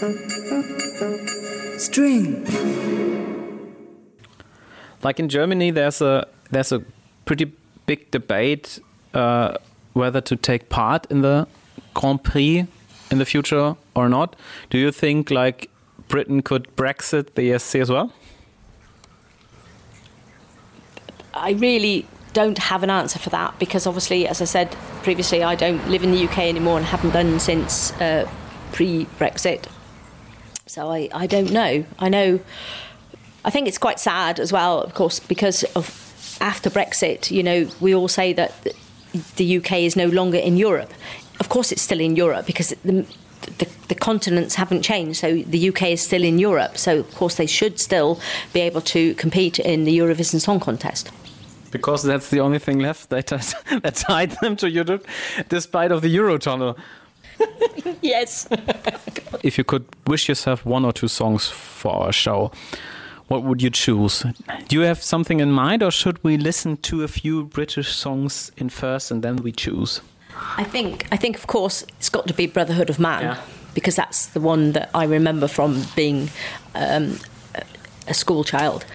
String. Like in Germany, there's a pretty big debate whether to take part in the Grand Prix in the future or not. Do you think like Britain could Brexit the ESC as well? I really don't have an answer for that because obviously, as I said previously, I don't live in the UK anymore and haven't done since pre-Brexit. So I don't know. I think it's quite sad as well, of course, because of after Brexit, you know, we all say that the UK is no longer in Europe. Of course it's still in Europe because the continents haven't changed, so the UK is still in Europe. So, of course, they should still be able to compete in the Eurovision Song Contest. Because that's the only thing left that tied them to Europe, despite of the Eurotunnel. Yes. If you could wish yourself one or two songs for our show, what would you choose? Do you have something in mind, or should we listen to a few British songs in first and then we choose? I think of course it's got to be Brotherhood of Man, because that's the one that I remember from being a school child.